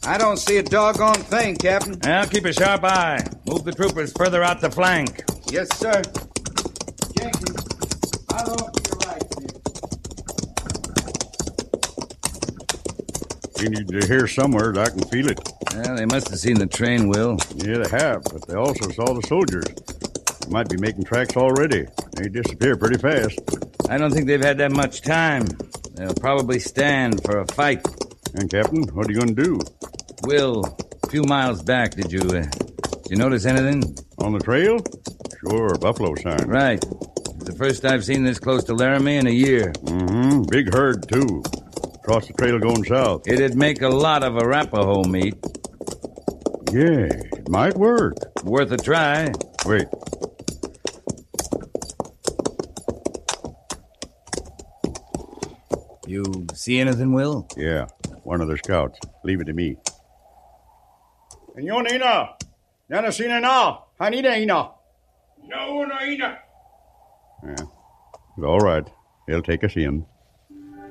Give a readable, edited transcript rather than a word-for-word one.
I don't see a doggone thing, Captain. Now, keep a sharp eye. Move the troopers further out the flank. Yes, sir. Jenkins, I'll off to your right, You need to hear somewhere that I can feel it. Well, they must have seen the train, Will. Yeah, they have, but they also saw the soldiers. They might be making tracks already. They disappear pretty fast. I don't think they've had that much time. They'll probably stand for a fight. And, Captain, what are you going to do? Will, a few miles back, did you notice anything? On the trail? Sure, buffalo sign. Right. It's the first I've seen this close to Laramie in a year. Mm-hmm. Big herd, too. Across the trail going south. It'd make a lot of Arapaho meat. Yeah, it might work. Worth a try. Wait. You see anything, Will? Yeah, one of the scouts. Leave it to me. Señor Ina! Yana sina na! Hanida Ina! No, Ina. Yeah. All right. He'll take us in.